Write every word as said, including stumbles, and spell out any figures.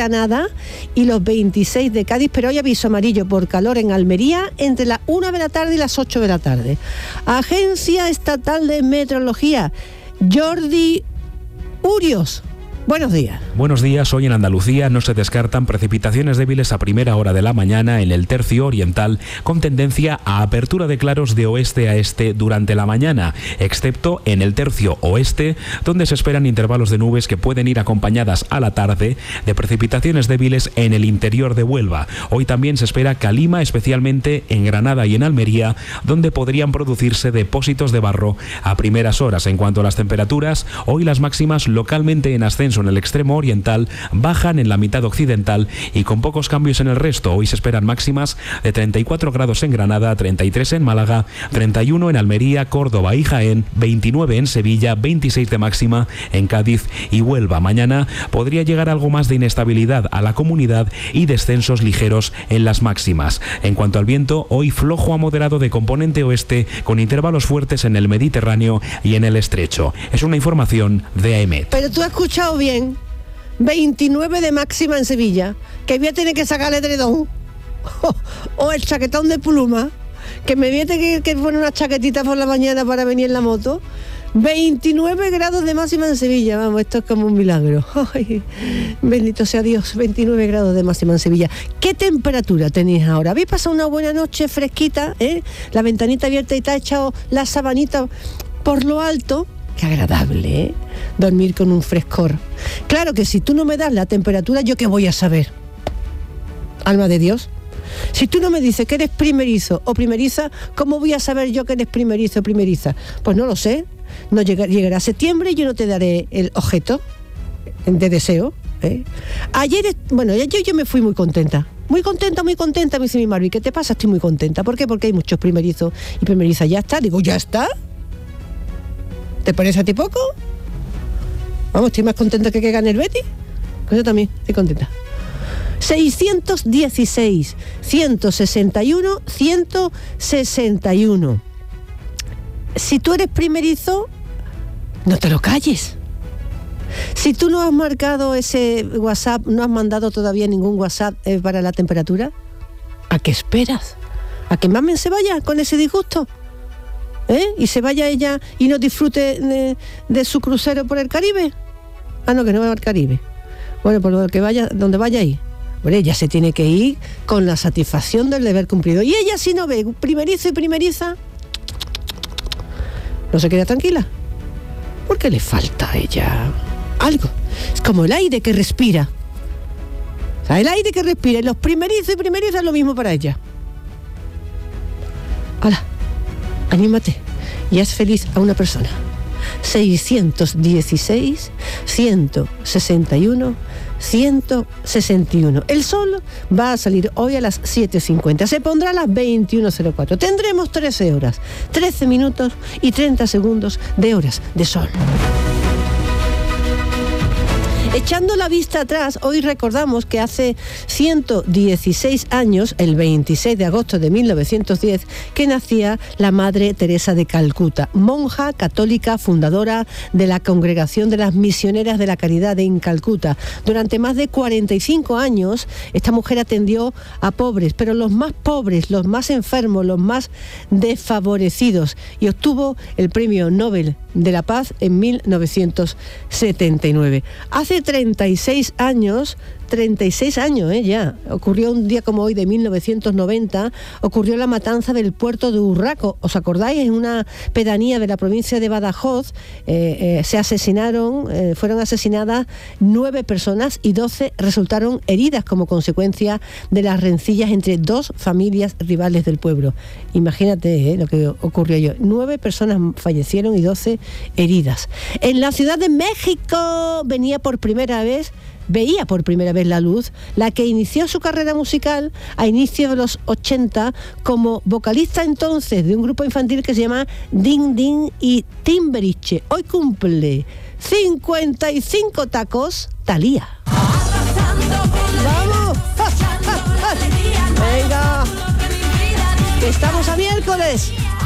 Granada y los veintiséis de Cádiz, pero hoy aviso amarillo por calor en Almería entre las una de la tarde y las ocho de la tarde. Agencia Estatal de Meteorología, Jordi Urios. Buenos días. Buenos días. Hoy en Andalucía no se descartan precipitaciones débiles a primera hora de la mañana en el tercio oriental, con tendencia a apertura de claros de oeste a este durante la mañana, excepto en el tercio oeste, donde se esperan intervalos de nubes que pueden ir acompañadas a la tarde de precipitaciones débiles en el interior de Huelva. Hoy también se espera calima, especialmente en Granada y en Almería, donde podrían producirse depósitos de barro a primeras horas. En cuanto a las temperaturas, hoy las máximas localmente en ascenso en el extremo oriental, bajan en la mitad occidental y con pocos cambios en el resto. Hoy se esperan máximas de treinta y cuatro grados en Granada, treinta y tres en Málaga, treinta y uno en Almería, Córdoba y Jaén, veintinueve en Sevilla, veintiséis de máxima en Cádiz y Huelva. Mañana podría llegar algo más de inestabilidad a la comunidad y descensos ligeros en las máximas. En cuanto al viento, hoy flojo a moderado de componente oeste, con intervalos fuertes en el Mediterráneo y en el Estrecho. Es una información de A E M E T. Pero tú has escuchado bien. veintinueve de máxima en Sevilla, que voy a tener que sacar el edredón o, o el chaquetón de pluma, que me voy a tener que, que poner una chaquetita por la mañana para venir en la moto. veintinueve grados de máxima en Sevilla, vamos, esto es como un milagro. Ay, bendito sea Dios, veintinueve grados de máxima en Sevilla. ¿Qué temperatura tenéis ahora? ¿Habéis pasado una buena noche fresquita, eh? La ventanita abierta y te ha echado la sabanita por lo alto? Qué agradable, ¿eh? Dormir con un frescor. Claro que si tú no me das la temperatura, ¿yo qué voy a saber? Alma de Dios. Si tú no me dices que eres primerizo o primeriza, ¿cómo voy a saber yo que eres primerizo o primeriza? Pues no lo sé. No llegará, llegará septiembre y yo no te daré el objeto de deseo, ¿eh? Ayer, bueno, yo, yo me fui muy contenta. Muy contenta, muy contenta, me dice mi Marvi. ¿Qué te pasa? Estoy muy contenta. ¿Por qué? Porque hay muchos primerizos y primerizas. ¿Ya está? Digo, ¿ya está? ¿Te parece a ti poco? Vamos, estoy más contenta que que gane el Betis. Con eso también estoy contenta. seiscientos dieciséis, ciento sesenta y uno, ciento sesenta y uno. Si tú eres primerizo, no te lo calles. Si tú no has marcado ese WhatsApp, no has mandado todavía ningún WhatsApp eh, para la temperatura, ¿a qué esperas? ¿A que Mamen se vaya con ese disgusto? ¿Eh? Y se vaya ella y no disfrute de, de su crucero por el Caribe. Ah, no, que no va al Caribe. Bueno, por lo que vaya, donde vaya ahí. Bueno, ella se tiene que ir con la satisfacción del deber cumplido. Y ella, si no ve primerizo y primeriza, no se queda tranquila. Porque le falta a ella algo. Es como el aire que respira. O sea, el aire que respira. Y los primerizos y primerizas es lo mismo para ella. ¡Hala! Anímate y haz feliz a una persona. seiscientos dieciséis, ciento sesenta y uno, ciento sesenta y uno. El sol va a salir hoy a las siete cincuenta. Se pondrá a las veintiuno cero cuatro. Tendremos trece horas, trece minutos y treinta segundos de horas de sol. Echando la vista atrás, hoy recordamos que hace ciento dieciséis años, el veintiséis de agosto de mil novecientos diez, que nacía la Madre Teresa de Calcuta, monja católica fundadora de la Congregación de las Misioneras de la Caridad en Calcuta. Durante más de cuarenta y cinco años, esta mujer atendió a pobres, pero los más pobres, los más enfermos, los más desfavorecidos, y obtuvo el Premio Nobel de la Paz en mil novecientos setenta y nueve. Hace treinta y seis años, treinta y seis años eh, ya, ocurrió un día como hoy de mil novecientos noventa, ocurrió la matanza del puerto de Urraco. ¿Os acordáis? En una pedanía de la provincia de Badajoz eh, eh, se asesinaron, eh, fueron asesinadas nueve personas y doce resultaron heridas como consecuencia de las rencillas entre dos familias rivales del pueblo. Imagínate eh, lo que ocurrió yo. Nueve personas fallecieron y doce heridas. En la Ciudad de México venía por primera vez veía por primera vez la luz, la que inició su carrera musical a inicios de los ochenta como vocalista entonces de un grupo infantil que se llama Ding Ding y Timberiche. Hoy cumple cincuenta y cinco tacos Thalía. ¡Vamos! ¡Ja, ja, ja! ¡Venga! ¡Que estamos a miércoles!